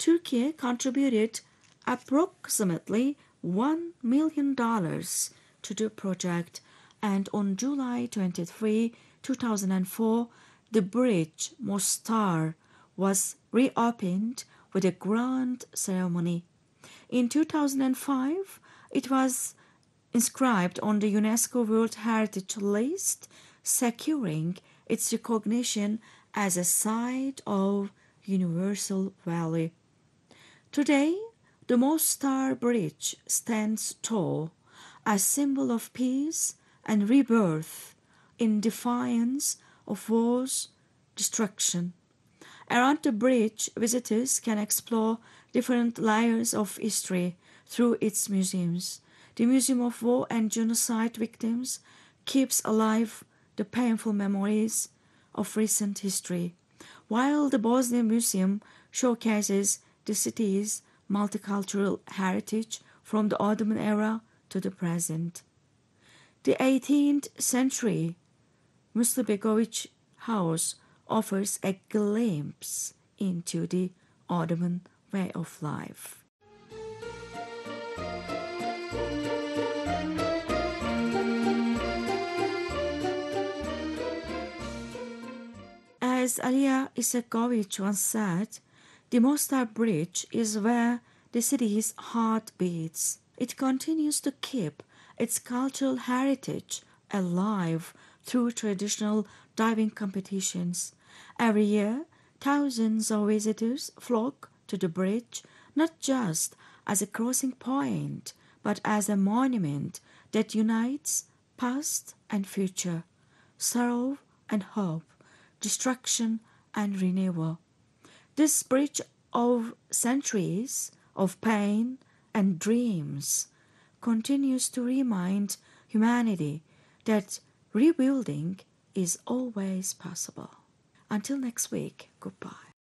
Turkey contributed approximately $1 million to the project, and on July 23, 2004, the bridge Mostar was reopened with a grand ceremony. In 2005, it was inscribed on the UNESCO World Heritage List, securing its recognition as a site of universal value. Today, the Mostar Bridge stands tall, a symbol of peace and rebirth in defiance of war's destruction. Around the bridge, visitors can explore different layers of history through its museums. The Museum of War and Genocide Victims keeps alive the painful memories of recent history, while the Bosnian Museum showcases the city's multicultural heritage from the Ottoman era to the present. The 18th century Muslibegovic House offers a glimpse into the Ottoman way of life. As Alia Isakovic once said, the Mostar Bridge is where the city's heart beats. It continues to keep its cultural heritage alive through traditional diving competitions. Every year, thousands of visitors flock to the bridge, not just as a crossing point, but as a monument that unites past and future, sorrow and hope, destruction and renewal. This bridge of centuries of pain and dreams continues to remind humanity that rebuilding is always possible. Until next week, goodbye.